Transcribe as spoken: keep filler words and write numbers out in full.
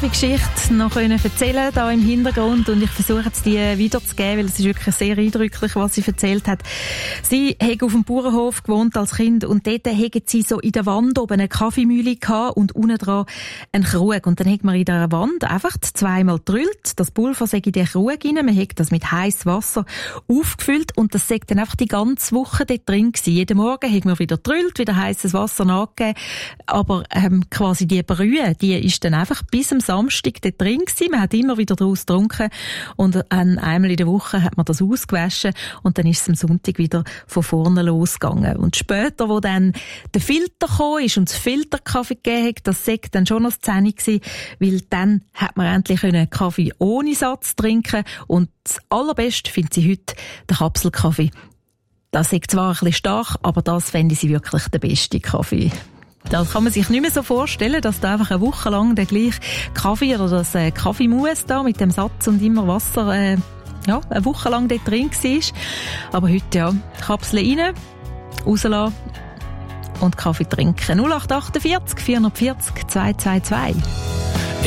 Kaffeegeschichte noch erzählen da im Hintergrund, und ich versuche jetzt die wiederzugeben, weil es ist wirklich sehr eindrücklich, was sie erzählt hat. Sie hat auf dem Bauernhof gewohnt als Kind, und dort hat sie so in der Wand oben eine Kaffeemühle gehabt und unten dran einen Krug, und dann hat man in dieser Wand einfach zweimal gedrüllt, das Pulver sei in den Krug rein, man hat das mit heißem Wasser aufgefüllt, und das sei dann einfach die ganze Woche dort drin gewesen. Jeden Morgen hat man wieder gedrüllt, wieder heißes Wasser nachgegeben, aber ähm, quasi die Brühe, die ist dann einfach bis am Samstag dort drin gewesen. Man hat immer wieder daraus getrunken, und einmal in der Woche hat man das ausgewaschen, und dann ist es am Sonntag wieder von vorne losgegangen. Und später, wo dann der Filter gekommen ist und das Filterkaffee gegeben hat, das sei dann schon noch das Zähne gewesen, weil dann hat man endlich einen Kaffee ohne Satz trinken, und das Allerbeste findet sie heute den Kapselkaffee. Das ist zwar ein bisschen stark, aber das fände sie wirklich der beste Kaffee. Das kann man sich nicht mehr so vorstellen, dass da einfach eine Woche lang der gleiche Kaffee oder das äh, Kaffeemus da mit dem Satz und immer Wasser äh, ja, eine Woche lang dort drin war. Aber heute ja, Kapsel rein, rauslassen und Kaffee trinken. null acht acht vier vier vier vier zwei zwei zwei